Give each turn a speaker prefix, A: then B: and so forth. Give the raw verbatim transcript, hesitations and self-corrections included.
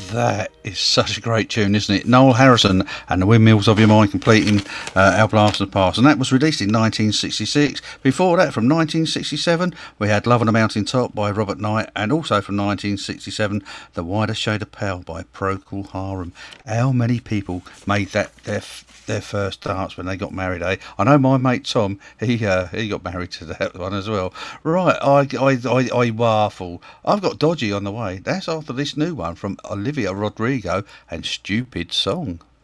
A: That is such a great tune, isn't it? Noel Harrison and the Windmills of Your Mind completing uh, Our Blast of the Past. And that was released in nineteen sixty-six. Before that, from nineteen sixty-seven, we had Love on a Mountain Top by Robert Knight. And also from nineteen sixty-seven, The Wider Shade of Pale by Procol Harum. How many people made that their their first dance when they got married, eh? I know my mate Tom, he uh, he got married to that one as well. Right, I, I, I, I waffle. I've got Dodgy on the way. That's after this new one from Olivia Rodrigo and Stupid Song.